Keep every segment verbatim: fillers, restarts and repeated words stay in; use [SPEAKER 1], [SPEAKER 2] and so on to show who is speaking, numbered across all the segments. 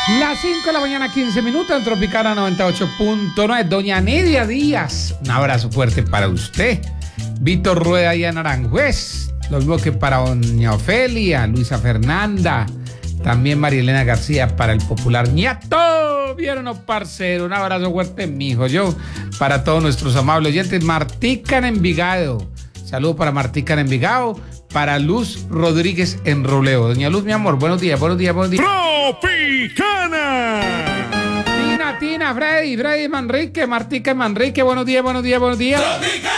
[SPEAKER 1] Las cinco de la mañana, quince minutos, en Tropicana noventa y ocho punto nueve. Doña Nidia Díaz, un abrazo fuerte para usted. Víctor Rueda y Naranjuez, lo mismo que para doña Ofelia, Luisa Fernanda, también María Elena García, para el popular ñato. ¿Vieron, no, parcero? Un abrazo fuerte, mijo. Yo, para todos nuestros amables oyentes. Martica en Envigado. Saludo para Martica en Envigado. Para Luz Rodríguez en Roleo. Doña Luz, mi amor, buenos días, buenos días, buenos días.
[SPEAKER 2] ¡Tropicana!
[SPEAKER 1] Tina, Tina, Freddy, Freddy Manrique, Martica en Manrique, buenos días, buenos días, buenos días.
[SPEAKER 2] ¡Tropicana!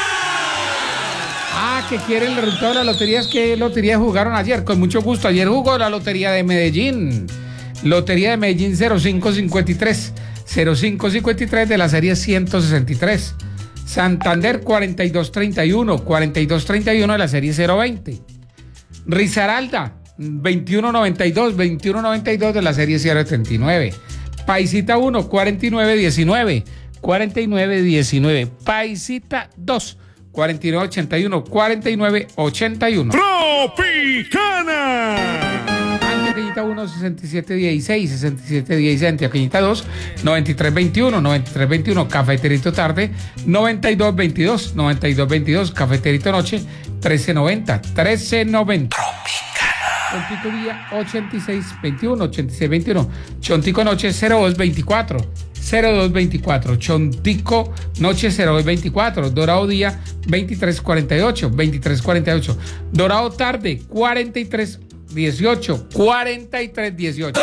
[SPEAKER 1] Ah, que quiere el resultado de las loterías. ¿Qué loterías jugaron ayer? Con mucho gusto. Ayer jugó la Lotería de Medellín. Lotería de Medellín cero cinco cincuenta y tres. cero cinco cincuenta y tres de la serie ciento sesenta y tres. Santander cuarenta y dos treinta y uno. cuarenta y dos treinta y uno de la serie cero veinte. Risaralda veintiuno noventa y dos. veintiuno noventa y dos de la serie cero setenta y nueve. Paisita uno cuarenta y nueve diecinueve. cuarenta y nueve diecinueve. Paisita dos cuarenta y nueve ochenta y uno. cuarenta y nueve ochenta y uno.
[SPEAKER 2] ¡Tropicana!
[SPEAKER 1] Antioqueñita uno sesenta y siete dieciséis. sesenta y siete dieciséis. Antioqueñita dos noventa y tres veintiuno. noventa y tres veintiuno. Cafeterito tarde noventa y dos veintidós. noventa y dos veintidós. Cafeterito noche trece noventa. trece noventa. Chontico día ochenta y seis veintiuno. ochenta y seis veintiuno. Chontico noche cero dos veinticuatro. cero dos veinticuatro. Chontico noche cero dos veinticuatro. Dorado día veintitrés cuarenta y ocho. veintitrés cuarenta y ocho. Dorado tarde cuarenta y tres dieciocho. cuarenta y tres dieciocho.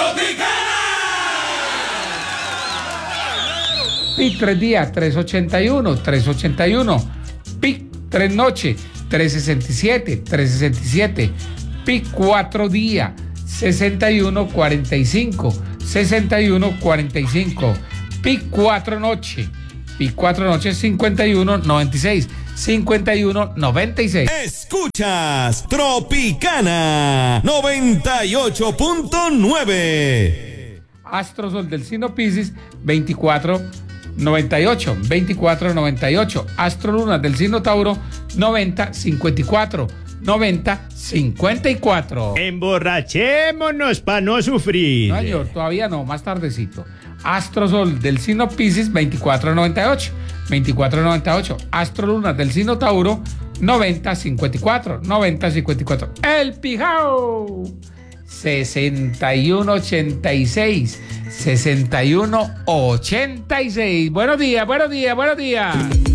[SPEAKER 1] Pic tres días tres ochenta y uno. tres ochenta y uno. Pic tres noche tres sesenta y siete. tres sesenta y siete. Pic cuatro día sesenta y uno cuarenta y cinco. sesenta y uno cuarenta y cinco. Pic cuatro noche. Pic cuatro noche cincuenta y uno noventa y seis. cincuenta y uno noventa y seis.
[SPEAKER 2] Escuchas Tropicana noventa y ocho punto nueve.
[SPEAKER 1] Astrosol del signo Piscis veinticuatro noventa y ocho. veinticuatro noventa y ocho. Astroluna del signo Tauro noventa cincuenta y cuatro. noventa cincuenta y cuatro.
[SPEAKER 3] Emborrachémonos para no sufrir.
[SPEAKER 1] No, señor, todavía no, más tardecito. Astrosol del signo Piscis veinticuatro noventa y ocho. veinticuatro noventa y ocho. Astroluna del signo Tauro noventa cincuenta y cuatro. noventa cincuenta y cuatro. El Pijao sesenta y uno ochenta y seis. sesenta y uno ochenta y seis. Buenos días, buenos días, buenos días.